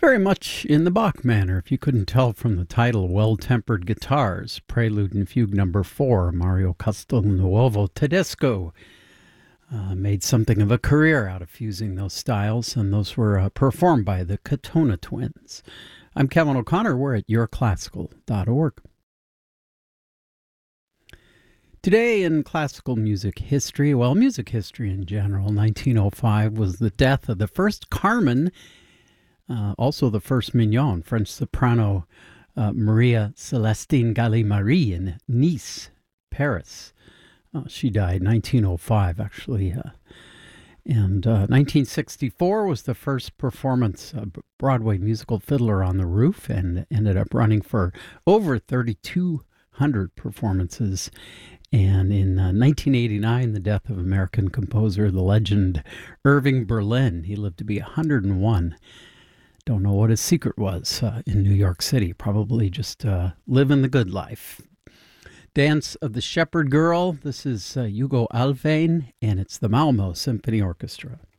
Very much in the Bach manner, if you couldn't tell from the title, Well-Tempered Guitars, Prelude and Fugue number 4, Mario Castelnuovo Tedesco. Made something of a career out of fusing those styles, and those were performed by the Katona Twins. I'm Kevin O'Connor. We're at yourclassical.org. Today in classical music history, well, music history in general, 1905 was the death of the first Carmen, also the first Mignon, French soprano Maria Celestine Galli-Marie in Nice, Paris. She died 1905, actually. And 1964 was the first performance of Broadway musical Fiddler on the Roof, and ended up running for over 3,200 performances. And in 1989, the death of American composer, the legend Irving Berlin. He lived to be 101. Don't know what his secret was in New York City. Probably just living the good life. Dance of the Shepherd Girl. This is Hugo Alfvén, and it's the Malmö Symphony Orchestra.